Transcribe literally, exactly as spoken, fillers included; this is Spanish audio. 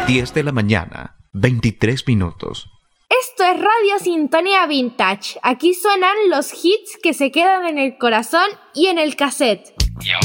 diez de la mañana, veintitrés minutos. Esto es Radio Sintonía Vintage. Aquí suenan los hits que se quedan en el corazón y en el cassette.